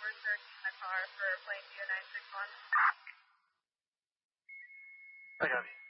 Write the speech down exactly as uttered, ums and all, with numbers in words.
we're searching the car for plane two nine six one. I got it.